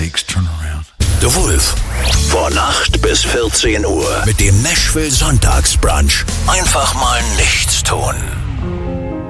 sakes, turn around. The Wolf. Von 8 bis 14 Uhr. Mit dem Nashville Sonntagsbrunch. Einfach mal nichts tun.